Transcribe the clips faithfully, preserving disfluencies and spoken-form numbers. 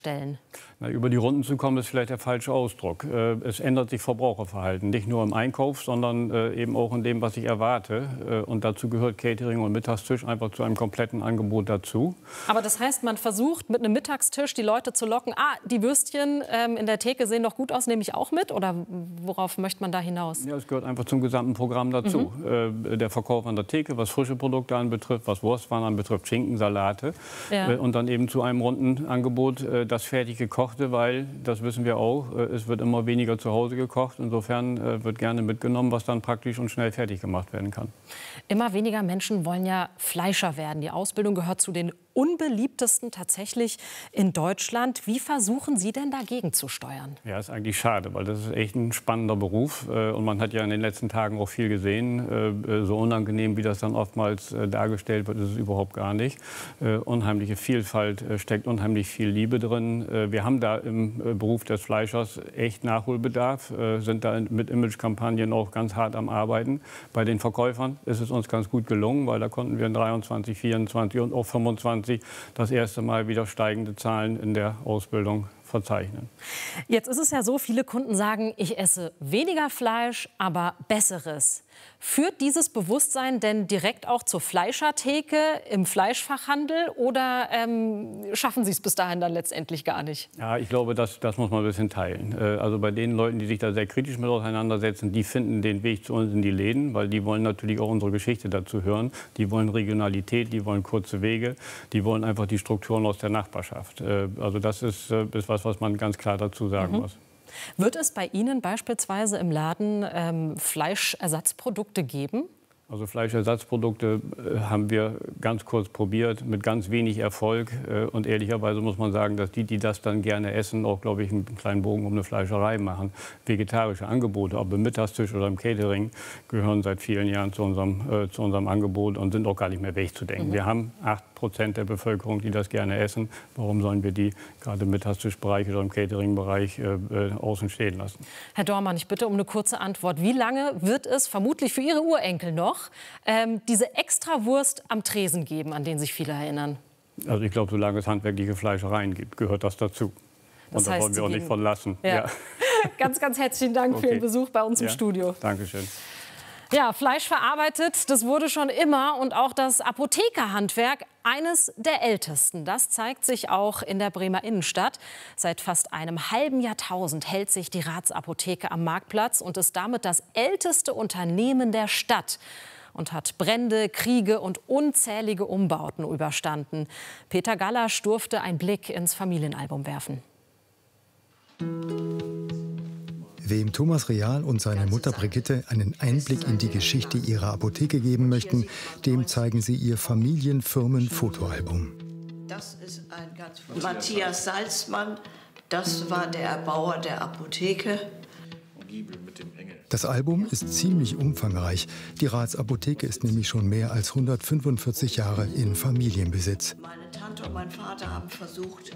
stellen? Na, über die Runden zu kommen, ist vielleicht der falsche Ausdruck. Äh, es ändert sich Verbraucherverhalten, nicht nur im Einkauf, sondern äh, eben auch in dem, was ich erwarte. Äh, und dazu gehört Catering und Mittagstisch einfach zu einem kompletten Angebot dazu. Aber das heißt, man versucht mit einem Mittagstisch die Leute zu locken. Ah, die Würstchen ähm, in der Theke sehen doch gut aus, nehme ich auch mit? Oder worauf möchte man da hinaus? Ja, es gehört einfach zum gesamten Programm dazu. Mhm. Äh, der Verkauf an der Theke, was frische Produkte anbetrifft, was Wurstwaren anbetrifft, Schinken, Salate. Ja. Äh, und dann eben zu einem runden Angebot, äh, das fertig gekocht, weil, das wissen wir auch, es wird immer weniger zu Hause gekocht. Insofern wird gerne mitgenommen, was dann praktisch und schnell fertig gemacht werden kann. Immer weniger Menschen wollen ja Fleischer werden. Die Ausbildung gehört zu den unbeliebtesten tatsächlich in Deutschland. Wie versuchen Sie denn dagegen zu steuern? Ja, ist eigentlich schade, weil das ist echt ein spannender Beruf. Und man hat ja in den letzten Tagen auch viel gesehen. So unangenehm, wie das dann oftmals dargestellt wird, ist es überhaupt gar nicht. Unheimliche Vielfalt, steckt unheimlich viel Liebe drin. Wir haben da im Beruf des Fleischers echt Nachholbedarf, sind da mit Imagekampagnen auch ganz hart am Arbeiten. Bei den Verkäufern ist es uns ganz gut gelungen, weil da konnten wir in dreiundzwanzig, vierundzwanzig und auch fünfundzwanzig das erste Mal wieder steigende Zahlen in der Ausbildung verzeichnen. Jetzt ist es ja so, viele Kunden sagen, ich esse weniger Fleisch, aber Besseres. Führt dieses Bewusstsein denn direkt auch zur Fleischertheke im Fleischfachhandel oder ähm, schaffen Sie es bis dahin dann letztendlich gar nicht? Ja, ich glaube, das, das muss man ein bisschen teilen. Also bei den Leuten, die sich da sehr kritisch mit auseinandersetzen, die finden den Weg zu uns in die Läden, weil die wollen natürlich auch unsere Geschichte dazu hören. Die wollen Regionalität, die wollen kurze Wege, die wollen einfach die Strukturen aus der Nachbarschaft. Also das ist, ist was, was man ganz klar dazu sagen mhm. muss. Wird es bei Ihnen beispielsweise im Laden ähm, Fleischersatzprodukte geben? Also Fleischersatzprodukte äh, haben wir ganz kurz probiert, mit ganz wenig Erfolg. Äh, und ehrlicherweise muss man sagen, dass die, die das dann gerne essen, auch, glaube ich, einen kleinen Bogen um eine Fleischerei machen. Vegetarische Angebote, ob im Mittagstisch oder im Catering, gehören seit vielen Jahren zu unserem, äh, zu unserem Angebot und sind auch gar nicht mehr wegzudenken. Mhm. Wir haben acht Prozent der Bevölkerung, die das gerne essen. Warum sollen wir die gerade im Mittagstischbereich oder im Catering-Bereich äh, äh, außen stehen lassen? Herr Dormann, ich bitte um eine kurze Antwort. Wie lange wird es vermutlich für Ihre Urenkel noch ähm, diese Extrawurst am Tresen geben, an den sich viele erinnern? Also ich glaube, solange es handwerkliche Fleischereien gibt, gehört das dazu. Das Und da wollen wir auch nicht von lassen. Ja. Ja. Ganz, ganz herzlichen Dank okay. für Ihren Besuch bei uns ja. im Studio. Dankeschön. Ja, Fleisch verarbeitet, das wurde schon immer. Und auch das Apothekerhandwerk, eines der ältesten. Das zeigt sich auch in der Bremer Innenstadt. Seit fast einem halben Jahrtausend hält sich die Rathsapotheke am Marktplatz und ist damit das älteste Unternehmen der Stadt und hat Brände, Kriege und unzählige Umbauten überstanden. Peter Gallasch durfte einen Blick ins Familienalbum werfen. Wem Thomas Real und seine Mutter Brigitte einen Einblick in die Geschichte ihrer Apotheke geben möchten, dem zeigen sie ihr Familienfirmen-Fotoalbum. Das ist ein ganz Matthias Salzmann, das war der Erbauer der Apotheke. Das Album ist ziemlich umfangreich. Die Rathsapotheke ist nämlich schon mehr als hundertfünfundvierzig Jahre in Familienbesitz. Meine Tante und mein Vater haben versucht.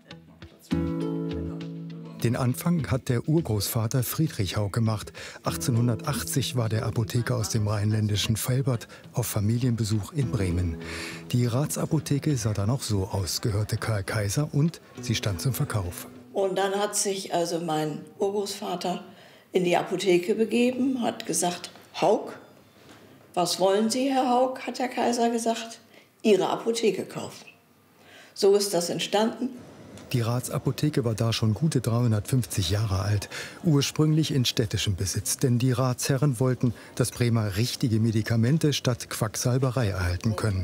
Den Anfang hat der Urgroßvater Friedrich Haug gemacht. achtzehnhundertachtzig war der Apotheker aus dem rheinländischen Velbert auf Familienbesuch in Bremen. Die Rathsapotheke sah dann auch so aus, gehörte Karl Kaiser und sie stand zum Verkauf. Und dann hat sich also mein Urgroßvater in die Apotheke begeben, hat gesagt, Haug, was wollen Sie, Herr Haug, hat der Kaiser gesagt, Ihre Apotheke kaufen. So ist das entstanden. Die Rathsapotheke war da schon gute dreihundertfünfzig Jahre alt, ursprünglich in städtischem Besitz. Denn die Ratsherren wollten, dass Bremer richtige Medikamente statt Quacksalberei erhalten können.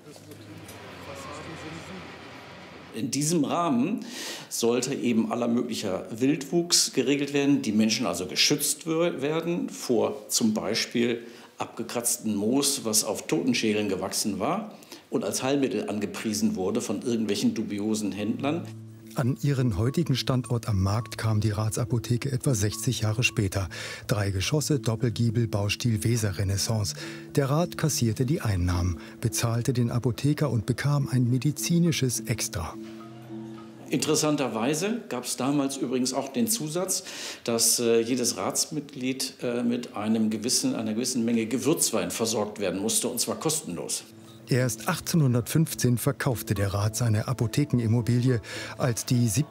In diesem Rahmen sollte eben aller möglicher Wildwuchs geregelt werden, die Menschen also geschützt werden vor zum Beispiel abgekratzten Moos, was auf Totenschädeln gewachsen war und als Heilmittel angepriesen wurde von irgendwelchen dubiosen Händlern. An ihren heutigen Standort am Markt kam die Rathsapotheke etwa sechzig Jahre später. Drei Geschosse, Doppelgiebel, Baustil Weserrenaissance. Der Rat kassierte die Einnahmen, bezahlte den Apotheker und bekam ein medizinisches Extra. Interessanterweise gab es damals übrigens auch den Zusatz, dass äh, jedes Ratsmitglied äh, mit einem gewissen, einer gewissen Menge Gewürzwein versorgt werden musste, und zwar kostenlos. Erst achtzehnhundertfünfzehn verkaufte der Rath seine Apothekenimmobilie, als die